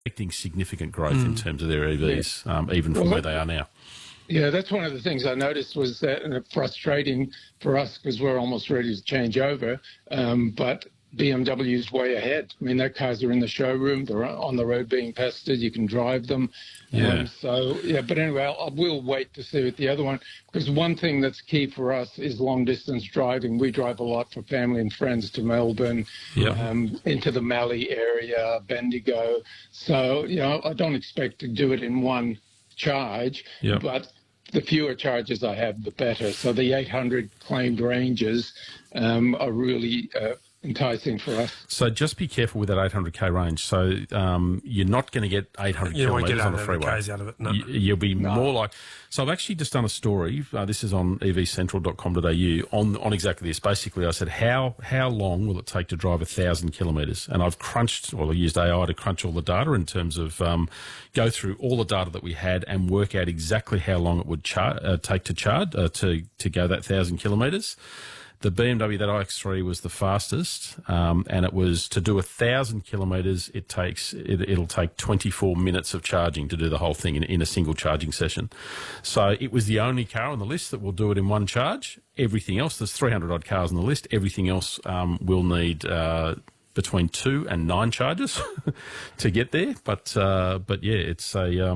expecting significant growth in terms of their EVs, even from where they are now. Yeah, that's one of the things I noticed was that, and frustrating for us because we're almost ready to change over, but BMW's way ahead. I mean, their cars are in the showroom, they're on the road being tested, you can drive them. Yeah. But anyway, I will wait to see with the other one, because one thing that's key for us is long distance driving. We drive a lot for family and friends to Melbourne, into the Mallee area, Bendigo. So, I don't expect to do it in one charge, but the fewer charges I have, the better. So the 800 claimed ranges are really enticing for us. So just be careful with that 800k range. So you're not going to get 800 kilometres on the freeway. K's out of it. No. You'll be more like... So I've actually just done a story. This is on evcentral.com.au on exactly this. Basically, I said, how long will it take to drive 1,000 kilometres? And I've crunched, I used AI to crunch all the data in terms of go through all the data that we had and work out exactly how long it would take to charge to go that 1,000 kilometres. The BMW, that iX3 was the fastest, and it was to do 1,000 kilometres. It'll take 24 minutes of charging to do the whole thing in a single charging session. So it was the only car on the list that will do it in one charge. Everything else, there's 300 odd cars on the list. Everything else will need between 2 and 9 charges to get there. But yeah, it's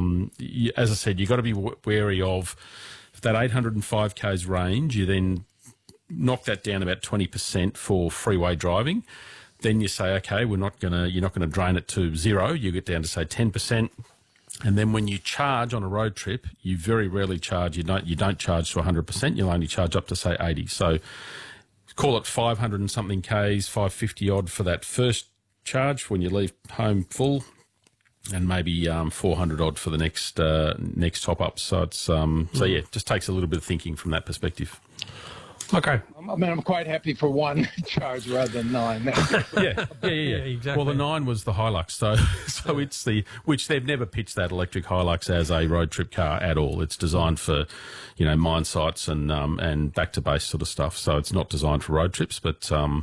as I said, you've got to be wary of that 805 k's range. You then knock that down about 20% for freeway driving. Then you say, okay, you're not going to drain it to 0. You get down to say 10%. And then when you charge on a road trip, you very rarely charge. You don't charge to 100%. You'll only charge up to say 80. So call it 500 and something k's, 550 odd for that first charge when you leave home full, and maybe 400 odd for the next top up. So it's it just takes a little bit of thinking from that perspective. Okay. I mean, I'm quite happy for one charge rather than 9. Yeah, exactly. Well, the 9 was the Hilux, so it's which they've never pitched that electric Hilux as a road trip car at all. It's designed for, mine sites and back to base sort of stuff. So it's not designed for road trips, but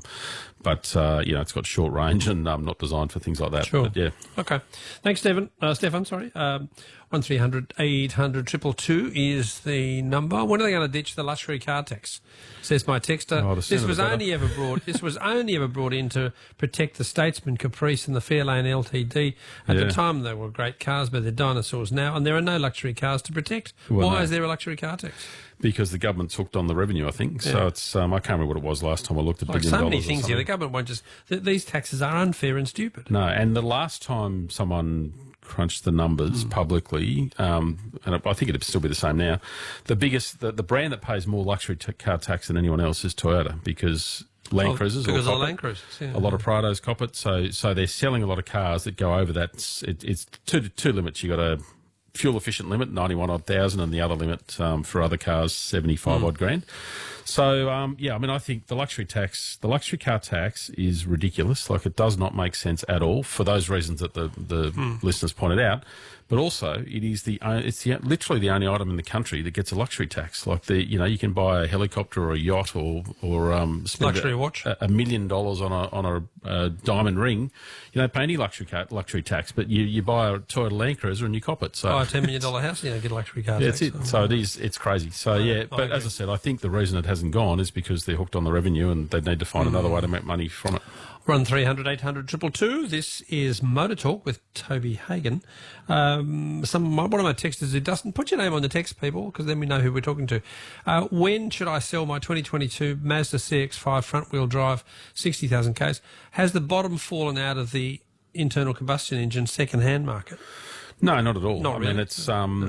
it's got short range and not designed for things like that. Sure. But, yeah. Okay. Thanks, Stefan. 1300 800 222 is the number. When are they going to ditch the luxury car tax? Says my texter. This was only ever brought in to protect the Statesman, Caprice, and the Fairlane LTD. At the time, they were great cars, but they're dinosaurs now, and there are no luxury cars to protect. Why is there a luxury car tax? Because the government's hooked on the revenue, I think. Yeah. So it's I can't remember what it was last time I looked at $1 billion. So many things here. The government won't just... These taxes are unfair and stupid. No, and the last time someone crunched the numbers publicly, and I think it'd still be the same now, the brand that pays more luxury car tax than anyone else is Toyota, because Land Cruisers, because of Land Cruisers, a lot of Prados cop it. So they're selling a lot of cars that go over that. It's two limits. You got a fuel efficient limit, 91 odd thousand, and the other limit for other cars, 75 odd grand. So, I think the luxury car tax is ridiculous. Like, it does not make sense at all for those reasons that the listeners pointed out. But also, it's literally the only item in the country that gets a luxury tax. Like you can buy a helicopter or a yacht or spend luxury watch $1 million on a diamond ring. You don't pay any luxury tax, but you buy a Toyota Land Cruiser and you cop it. So buy a $10 million house, and you don't get a luxury car tax. That's it. So it's crazy. So but as I said, I think the reason it hasn't gone is because they're hooked on the revenue and they need to find another way to make money from it. We're on 1300 800 222. This is Motor Talk with Toby Hagan. One of my texters who doesn't put your name on the text, people, because then we know who we're talking to. When should I sell my 2022 Mazda CX-5 front-wheel drive, 60,000 k's? Has the bottom fallen out of the internal combustion engine second-hand market? No, not at all. Not really. I mean, it's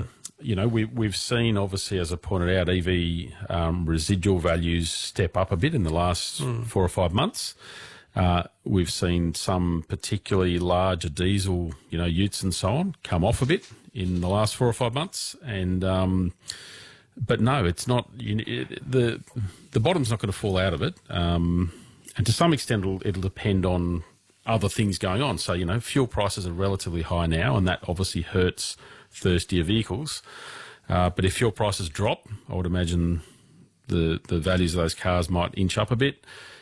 we've seen, obviously, as I pointed out, EV residual values step up a bit in the last 4 or 5 months. We've seen some particularly larger diesel, utes and so on, come off a bit in the last 4 or 5 months. And but no, it's not. The bottom's not going to fall out of it. And to some extent, it'll depend on other things going on. So fuel prices are relatively high now, and that obviously hurts thirstier vehicles. But if fuel prices drop, I would imagine the values of those cars might inch up a bit.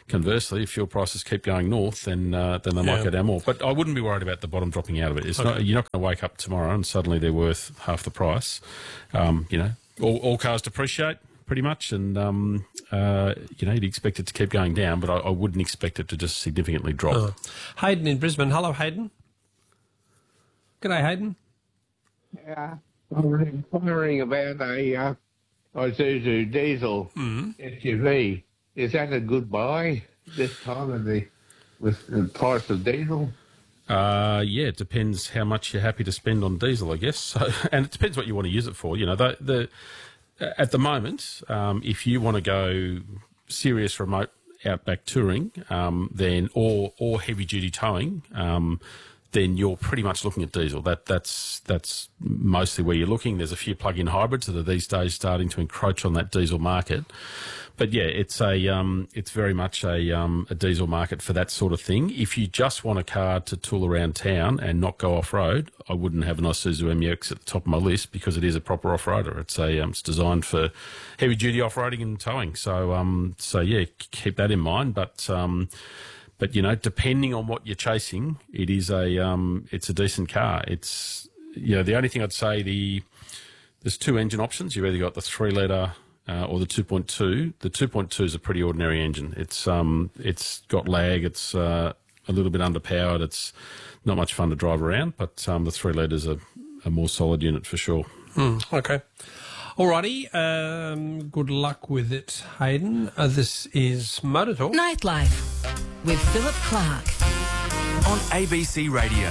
conversely, if fuel prices keep going north, then they might go down more. But I wouldn't be worried about the bottom dropping out of it. It's not, you're not going to wake up tomorrow and suddenly they're worth half the price. All cars depreciate pretty much, and you'd expect it to keep going down, but I wouldn't expect it to just significantly drop. Hayden in Brisbane. Hello, Hayden. G'day, Hayden. Yeah, I'm wondering about a Isuzu diesel SUV. Is that a good buy this time with the price of diesel? It depends how much you're happy to spend on diesel, I guess. So, and it depends what you want to use it for. At the moment, if you want to go serious remote outback touring, then or heavy duty towing, then you're pretty much looking at diesel. That's mostly where you're looking. There's a few plug-in hybrids that are these days starting to encroach on that diesel market. But yeah, it's very much a diesel market for that sort of thing. If you just want a car to tool around town and not go off-road, I wouldn't have an Isuzu MUX at the top of my list because it is a proper off-roader. It's designed for heavy-duty off-roading and towing. So yeah, keep that in mind. But depending on what you're chasing, it's a decent car. It's the only thing I'd say there's two engine options. You've either got the 3-litre or the 2.2. The 2.2 is a pretty ordinary engine. It's got lag. It's a little bit underpowered. It's not much fun to drive around. But the 3-litre is a more solid unit for sure. Okay. Alrighty. Good luck with it, Hayden. This is Motor Talk. Nightlife with Philip Clark on ABC Radio.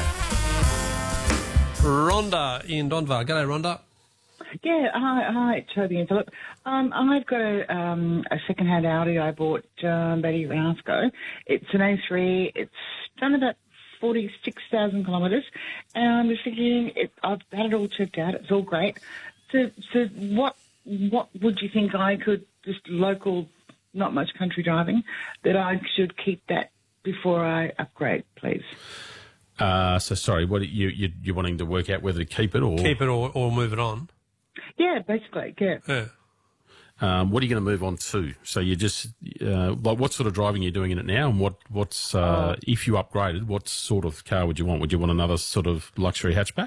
Rhonda in Donvar. G'day, Rhonda. Yeah, hi, Toby and Philip. I've got a second-hand Audi I bought about a year and a half ago. It's an A3. It's done about 46,000 kilometres, and I'm just thinking I've had it all checked out. It's all great. So what would you think I could, just local, not much country driving, that I should keep that before I upgrade, please? Sorry, what you're wanting to work out whether to keep it or move it on? Yeah, basically, yeah. What are you going to move on to? So you just what sort of driving are you doing in it now, and what's if you upgraded, what sort of car would you want? Would you want another sort of luxury hatchback?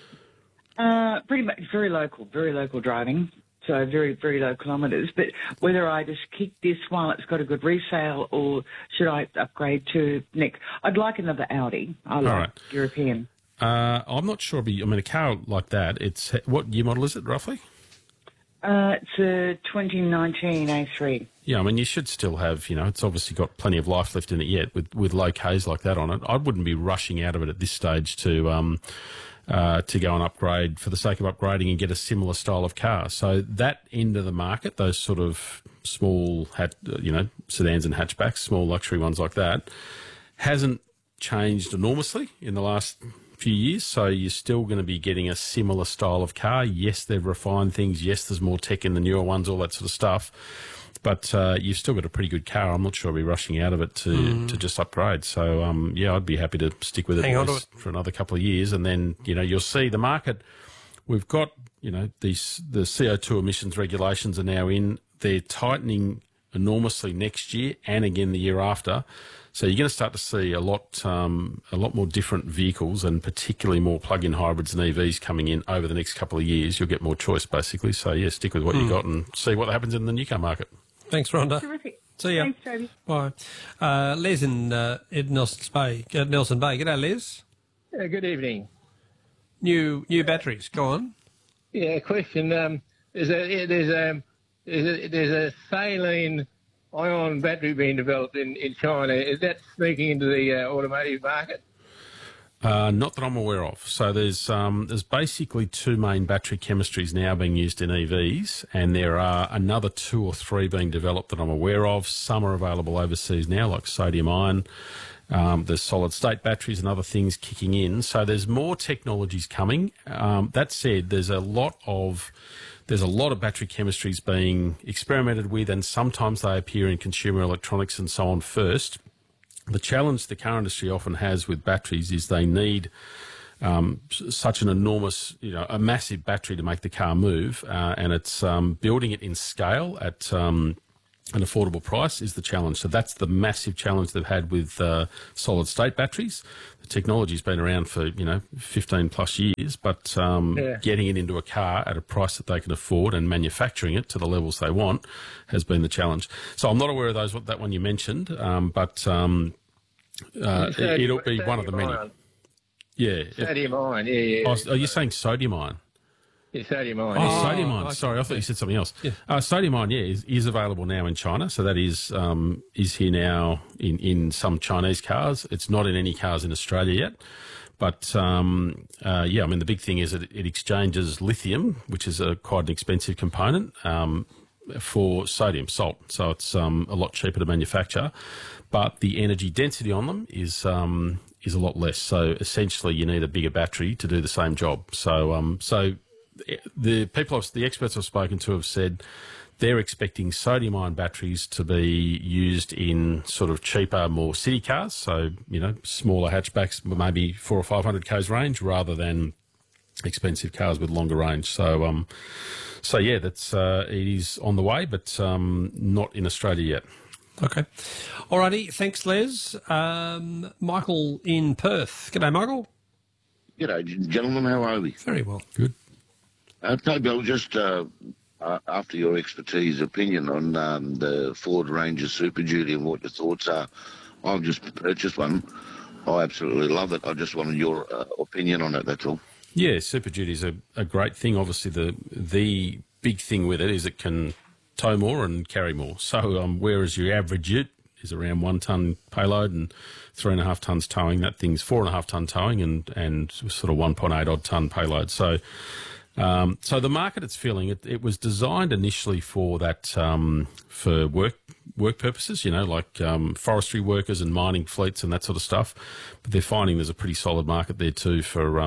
Pretty much very local driving. So very, very low kilometres. But whether I just keep this while it's got a good resale, or should I upgrade to next? I'd like another Audi. I like European. I'm not sure. A car like that, what year model is it, roughly? It's a 2019 A3. Yeah, you should still have, it's obviously got plenty of life left in it yet with low Ks like that on it. I wouldn't be rushing out of it at this stage to go and upgrade for the sake of upgrading and get a similar style of car. So that end of the market, those sort of small, sedans and hatchbacks, small luxury ones like that, hasn't changed enormously in the last few years. So you're still going to be getting a similar style of car. Yes, they've refined things. Yes, there's more tech in the newer ones, all that sort of stuff. But you've still got a pretty good car. I'm not sure I'll be rushing out of it to just upgrade. So, I'd be happy to stick with it for another couple of years. And then, you'll see the market. We've got, the CO2 emissions regulations are now in. They're tightening enormously next year and again the year after. So you're going to start to see a lot more different vehicles, and particularly more plug-in hybrids and EVs coming in over the next couple of years. You'll get more choice, basically. So, yeah, stick with what you got and see what happens in the new car market. Thanks, Rhonda. Terrific. See ya. Thanks, Toby. Bye. Les in Nelson's Bay. Nelson Bay. G'day, Les. Good evening. New batteries. Go on. Yeah, question. There's a saline ion battery being developed in China. Is that sneaking into the automotive market? Not that I'm aware of. So there's basically two main battery chemistries now being used in EVs, and there are another 2 or 3 being developed that I'm aware of. Some are available overseas now, like sodium ion. There's solid state batteries and other things kicking in. So there's more technologies coming. That said, there's a lot of battery chemistries being experimented with, and sometimes they appear in consumer electronics and so on first. The challenge the car industry often has with batteries is they need such an enormous, a massive battery to make the car move, and it's building it in scale at an affordable price is the challenge. So that's the massive challenge they've had with solid-state batteries. The technology's been around for, 15 plus years, but getting it into a car at a price that they can afford and manufacturing it to the levels they want has been the challenge. So I'm not aware of that one you mentioned, but it'll be one of the many. Yeah. Sodium ion, yeah. Oh, are you saying sodium ion? Yeah, sodium ion. Oh, sodium ion. Sorry, I thought you said something else. Yeah. Sodium ion, is available now in China. So that is here now in some Chinese cars. It's not in any cars in Australia yet. But, the big thing is that it exchanges lithium, which is quite an expensive component, for sodium, salt. So it's a lot cheaper to manufacture. But the energy density on them is a lot less. So essentially you need a bigger battery to do the same job. So the experts I've spoken to have said they're expecting sodium ion batteries to be used in sort of cheaper, more city cars. So, smaller hatchbacks, maybe 400 or 500 k's range rather than expensive cars with longer range. So, that's, it is on the way, but, not in Australia yet. Okay. Alrighty. Thanks, Les. Michael in Perth. G'day, Michael. G'day, gentlemen. How are we? Very well. Good. Toby, I was just after your expertise opinion on the Ford Ranger Super Duty and what your thoughts are. I've just purchased one. I absolutely love it. I just wanted your opinion on it, that's all. Yeah, Super Duty is a great thing. Obviously, the big thing with it is it can tow more and carry more. So whereas your average ute is around 1 tonne payload and 3.5 tonnes towing, that thing's 4.5 tonne towing and sort of 1.8 odd tonne payload. So the market it's feeling, it was designed initially for that, for work purposes, like forestry workers and mining fleets and that sort of stuff. But they're finding there's a pretty solid market there too for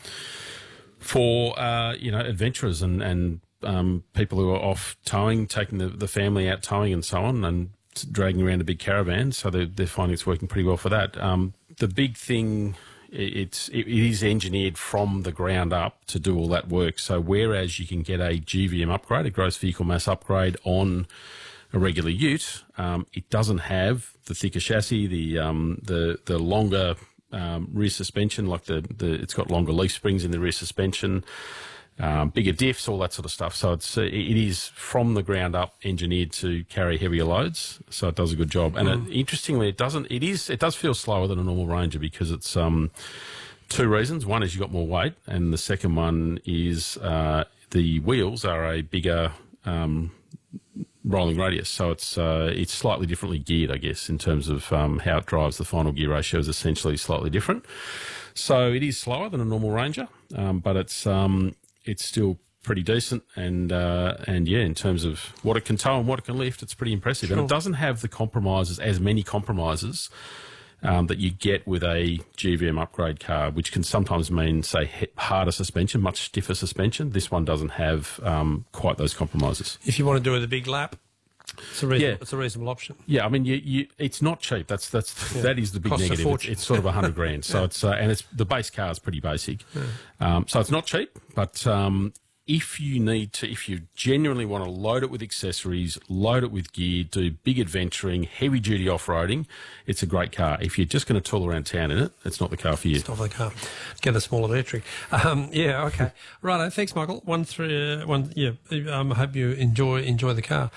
adventurers and people who are off towing, taking the family out towing and so on, and dragging around a big caravan. So they're finding it's working pretty well for that. The big thing, it is engineered from the ground up to do all that work. So whereas you can get a GVM upgrade, a gross vehicle mass upgrade on a regular ute, it doesn't have the thicker chassis, the longer rear suspension, like it's got longer leaf springs in the rear suspension, bigger diffs, all that sort of stuff. So it is from the ground up engineered to carry heavier loads. So it does a good job. And interestingly, it does feel slower than a normal Ranger because it's two reasons. One is you got more weight, and the second one is the wheels are a bigger rolling radius. So it's slightly differently geared, I guess, in terms of how it drives. The final gear ratio is essentially slightly different. So it is slower than a normal Ranger, but it's still pretty decent, and in terms of what it can tow and what it can lift, it's pretty impressive. Sure. And it doesn't have as many compromises that you get with a GVM upgrade car, which can sometimes mean, say, harder suspension, much stiffer suspension. This one doesn't have quite those compromises. If you want to do it with a big lap, it's a reasonable option. Yeah, I mean, it's not cheap. That is the big Costs negative. It's sort of $100,000. So it's the base car is pretty basic. Yeah. So it's not cheap, but if you genuinely want to load it with accessories, load it with gear, do big adventuring, heavy duty off-roading, it's a great car. If you're just going to tool around town in it, it's not the car for you. It's not the car. Get a smaller battery. Okay. Right. Thanks, Michael. I hope you enjoy the car.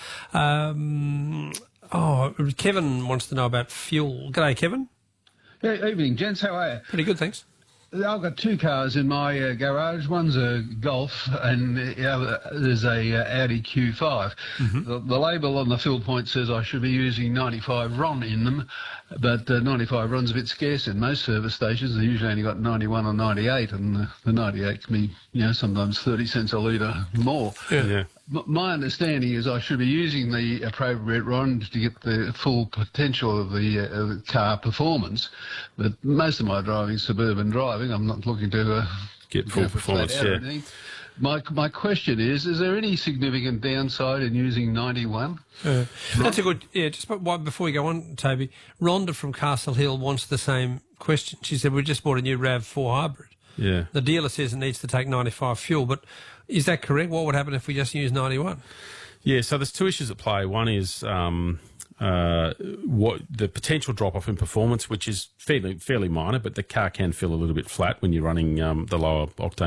Kevin wants to know about fuel. G'day, Kevin. Yeah, evening, gents. How are you? Pretty good, thanks. I've got two cars in my garage. One's a Golf and the other is a Audi Q5. Mm-hmm. The label on the fill point says I should be using 95 RON in them, but 95 RON's a bit scarce in most service stations. They usually only got 91 or 98, and the 98 can be, sometimes 30 cents a litre more. Yeah. My understanding is I should be using the appropriate RON to get the full potential of the car performance, but most of my driving is suburban driving. I'm not looking to get full performance. Yeah. My question is there any significant downside in using 91? That's a good. Yeah. Just before we go on, Toby, Rhonda from Castle Hill wants the same question. She said we just bought a new RAV4 hybrid. Yeah. The dealer says it needs to take 95 fuel, but is that correct? What would happen if we just use 91? Yeah, so there's two issues at play. One is what the potential drop-off in performance, which is fairly minor, but the car can feel a little bit flat when you're running the lower octane